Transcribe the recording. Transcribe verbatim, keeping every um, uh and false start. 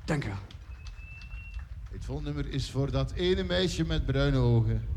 Dank u wel. Het volgende nummer is voor dat ene meisje met bruine ogen.